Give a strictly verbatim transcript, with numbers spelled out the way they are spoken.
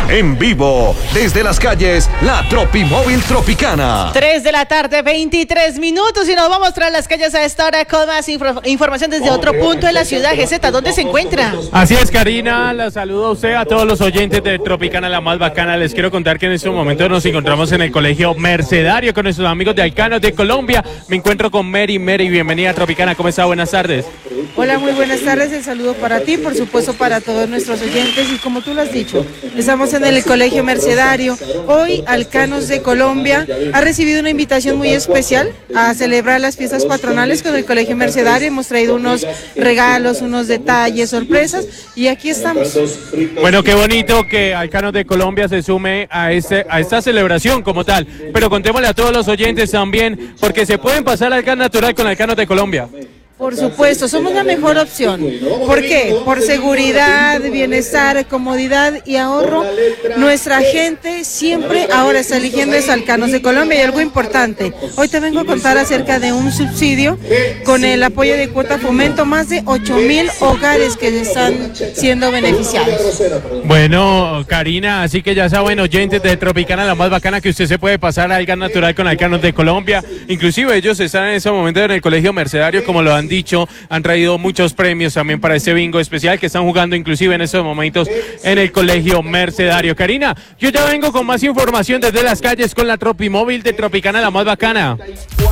En vivo, desde las calles, la Tropimóvil Tropicana. tres de la tarde, veintitrés minutos, y nos vamos tras las calles a esta hora con más info información desde otro punto de la ciudad. G Z, ¿dónde se encuentra? Así es, Karina, la saludo a usted, a todos los oyentes de Tropicana, la más bacana. Les quiero contar que en este momento nos encontramos en el Colegio Mercedario con nuestros amigos de Alcanos de Colombia. Me encuentro con Mary. Mary, bienvenida a Tropicana. ¿Cómo está? Buenas tardes. Hola, muy buenas tardes. El saludo para ti, por supuesto para todos nuestros oyentes. Y como tú lo has dicho, estamos en el Colegio Mercedario. Hoy Alcanos de Colombia ha recibido una invitación muy especial a celebrar las fiestas patronales con el Colegio Mercedario. Hemos traído unos regalos, unos detalles, sorpresas, y aquí estamos. Bueno, qué bonito que Alcanos de Colombia se sume a, este, a esta celebración como tal. Pero contémosle a todos los oyentes también, porque se pueden pasar al gas natural con Alcanos de Colombia. Por supuesto, somos la mejor opción. ¿Por qué? Por seguridad, bienestar, comodidad y ahorro. Nuestra gente siempre ahora está eligiendo es Alcanos de Colombia. Y algo importante, hoy te vengo a contar acerca de un subsidio con el apoyo de Cuota Fomento, más de ocho mil hogares que están siendo beneficiados. Bueno, Karina, así que ya saben, oyentes de Tropicana, la más bacana, que usted se puede pasar al gas natural con Alcanos de Colombia. Inclusive ellos están en ese momento en el Colegio Mercedario, como lo han dicho, han traído muchos premios también para este bingo especial que están jugando inclusive en estos momentos en el Colegio Mercedario. Karina, yo ya vengo con más información desde las calles con la Tropimóvil de Tropicana, la más bacana.